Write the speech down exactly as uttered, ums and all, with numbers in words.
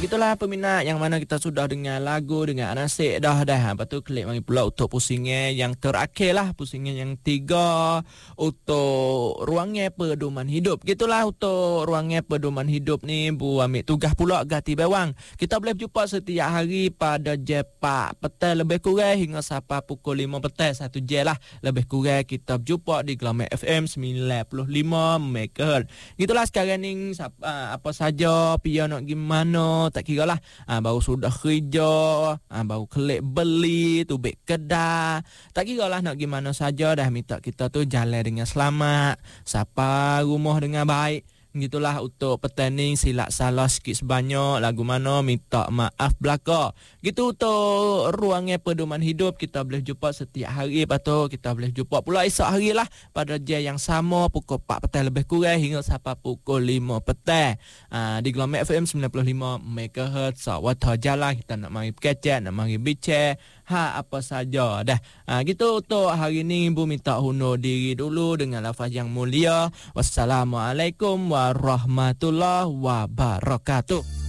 gitulah peminat yang mana kita sudah dengar lagu dengan Anasik dah dah. Lepas tu klik mari pula untuk pusingan yang terakhir lah, pusingan yang tiga untuk ruangnya pedoman hidup. Gitulah untuk ruangnya pedoman hidup ni Bu ambil tugas pula ganti bawang. Kita boleh berjumpa setiap hari pada jam empat petang lebih kurang hingga sampai pukul lima petang, satu jam lah lebih kurang kita berjumpa di Glamour F M sembilan puluh lima megahertz. Gitulah sekarang ni apa saja pia nak gimana tak kira lah, ha, baru sudah kerja, ha, baru klik beli tubik kedai, tak kira lah nak gimana saja dah, minta kita tu jalan dengan selamat, sampai rumah dengan baik. Gitulah untuk petani silap salah sikit sebanyak lagu mana minta maaf belaka. Gitu untuk ruangnya pedoman hidup kita boleh jumpa setiap hari. Lepas tu kita boleh jumpa pula esok hari lah pada jam yang sama pukul empat petang lebih kurang hingga sampai pukul lima petang, ha, di Glamour F M sembilan puluh lima megahertz. So, waktu jalan kita nak mari berkecek, nak mari bincang ha apa saja dah. Ha, gitu untuk hari ni Ibu minta undur diri dulu dengan lafaz yang mulia. Wassalamualaikum warahmatullahi wabarakatuh.